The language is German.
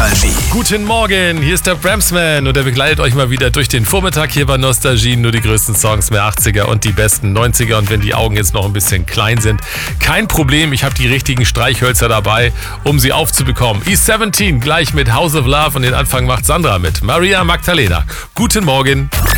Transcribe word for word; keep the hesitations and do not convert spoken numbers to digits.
Nostalgie. Guten Morgen, hier ist der Bramsman und er begleitet euch mal wieder durch den Vormittag hier bei Nostalgie. Nur die größten Songs der achtziger und die besten neunziger. Und wenn die Augen jetzt noch ein bisschen klein sind, kein Problem, ich habe die richtigen Streichhölzer dabei, um sie aufzubekommen. E siebzehn gleich mit House of Love und den Anfang macht Sandra mit. Maria Magdalena. Guten Morgen.